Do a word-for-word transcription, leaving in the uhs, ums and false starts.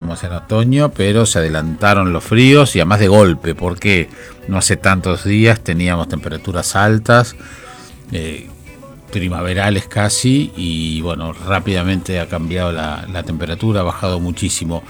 estamos en otoño, pero se adelantaron los fríos y además de golpe, porque no hace tantos días teníamos temperaturas altas, eh, primaverales casi, y bueno, rápidamente ha cambiado la, la temperatura, ha bajado muchísimo.